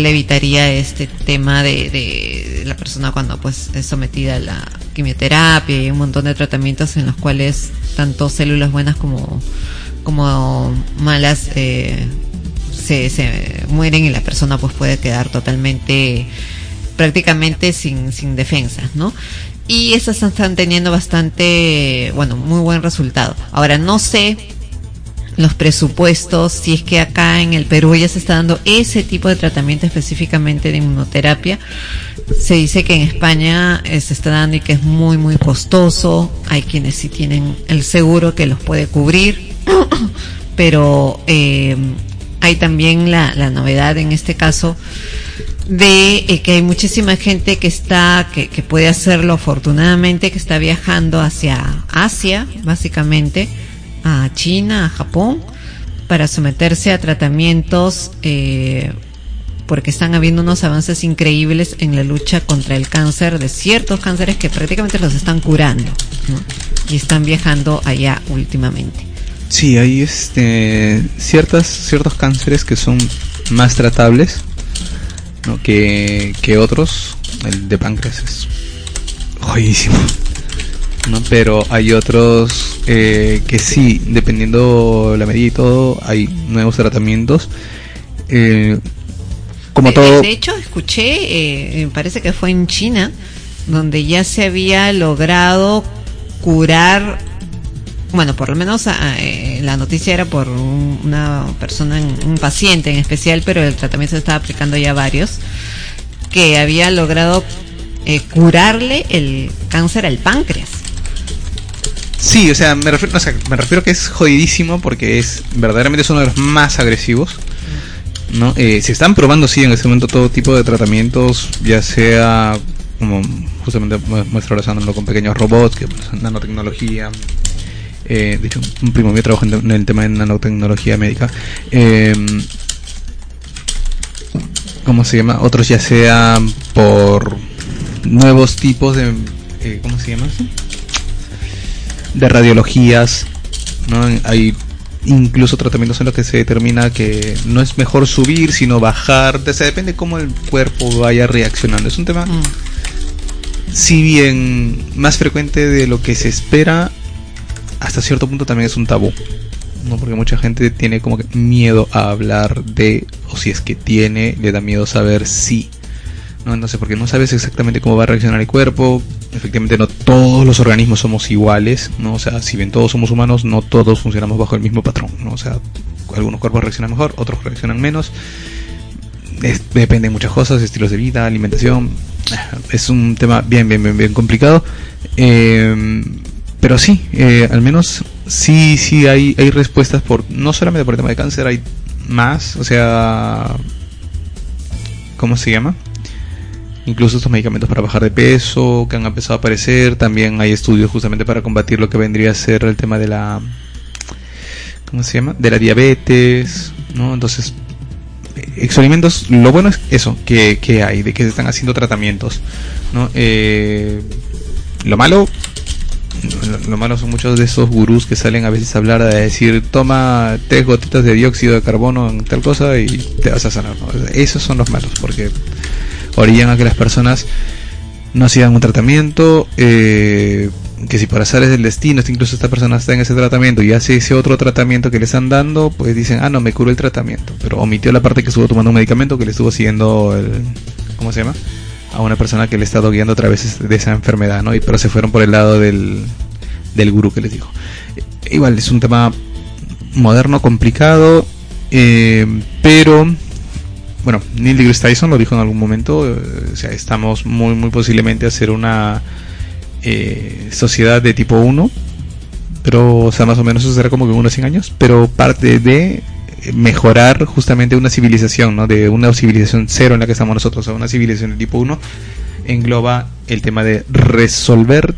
cual evitaría este tema de la persona cuando pues es sometida a la quimioterapia y un montón de tratamientos en los cuales tanto células buenas como malas se mueren y la persona pues puede quedar totalmente, prácticamente sin defensas, ¿no? Y estas están teniendo muy buen resultado. Ahora, no sé los presupuestos, si es que acá en el Perú ya se está dando ese tipo de tratamiento específicamente de inmunoterapia. Se dice que en España se está dando y que es muy, muy costoso. Hay quienes sí tienen el seguro que los puede cubrir, pero hay también la novedad en este caso de que hay muchísima gente que puede hacerlo afortunadamente, que está viajando hacia Asia, básicamente, a China, a Japón, para someterse a tratamientos, porque están habiendo unos avances increíbles en la lucha contra el cáncer, de ciertos cánceres que prácticamente los están curando, ¿no? Y están viajando allá últimamente. Sí, hay ciertos cánceres que son más tratables, ¿no? que otros. El de páncreas es jodidísimo, ¿no? Pero hay otros que sí, dependiendo la medida y todo, hay nuevos tratamientos. Como todo. De hecho, escuché, me parece que fue en China, donde ya se había logrado curar, bueno, por lo menos la noticia era por una persona, un paciente en especial, pero el tratamiento se estaba aplicando ya a varios, que había logrado curarle el cáncer al páncreas. Sí, o sea, me refiero que es jodidísimo porque verdaderamente es uno de los más agresivos, ¿no? Se están probando, sí, en este momento todo tipo de tratamientos, ya sea, como justamente muestro ahora con pequeños robots, que pues, nanotecnología. De hecho, un primo mío trabaja en el tema de nanotecnología médica. ¿Cómo se llama? Otros ya sean por nuevos tipos de... ¿cómo se llama eso? De radiologías, ¿no? Hay incluso tratamientos en los que se determina que no es mejor subir, sino bajar. O sea, depende cómo el cuerpo vaya reaccionando. Es un tema, si bien más frecuente de lo que se espera, hasta cierto punto también es un tabú, ¿no? Porque mucha gente tiene como que miedo a hablar de, o si es que tiene, le da miedo saber si, ¿no? Entonces, porque no sabes exactamente cómo va a reaccionar el cuerpo. Efectivamente, no todos los organismos somos iguales, ¿no? O sea, si bien todos somos humanos, no todos funcionamos bajo el mismo patrón, ¿no? O sea, algunos cuerpos reaccionan mejor, otros reaccionan menos. Depende de muchas cosas, estilos de vida, alimentación. Es un tema bien complicado. Pero sí, al menos sí hay respuestas no solamente por el tema de cáncer, hay más, o sea, ¿cómo se llama? Incluso estos medicamentos para bajar de peso que han empezado a aparecer. También hay estudios justamente para combatir lo que vendría a ser el tema de la, ¿cómo se llama? De la diabetes, ¿no? Entonces, experimentos, lo bueno es eso, que hay, de que se están haciendo tratamientos, ¿no? Lo malo son muchos de esos gurús que salen a veces a hablar, a decir, toma 3 gotitas de dióxido de carbono en tal cosa y te vas a sanar, ¿no? Esos son los malos, porque orillan a que las personas no sigan un tratamiento, que si por azares del destino, incluso esta persona está en ese tratamiento y hace ese otro tratamiento que le están dando, pues dicen, no, me curó el tratamiento, pero omitió la parte que estuvo tomando un medicamento que le estuvo siguiendo ¿cómo se llama? A una persona que le ha estado guiando a través de esa enfermedad, ¿no? Pero se fueron por el lado del gurú que les dijo. Igual es un tema moderno, complicado, pero bueno, Neil deGrasse Tyson lo dijo en algún momento, o sea, estamos muy posiblemente a hacer una sociedad de tipo 1, pero, o sea, más o menos eso será como que unos 100 años, pero parte de mejorar justamente una civilización, ¿no? De una civilización 0 en la que estamos nosotros a una civilización de tipo 1, engloba el tema de resolver